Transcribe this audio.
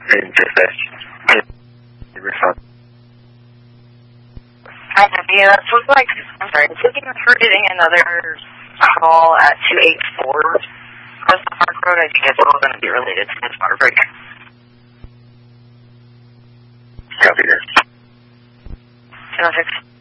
And dispatch. Respond. Hi, yeah, this was like, I'm sorry, this looking for getting another call at 284 across the Park Road. I think it's all going to be related to this water break. Copy this. 206.